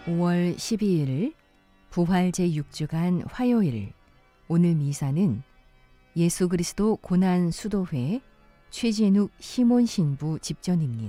5월 12일 부활 제6주간 화요일. 오늘 미사는 예수 그리스도 고난 수도회 최진욱 시몬 신부 집전입니다.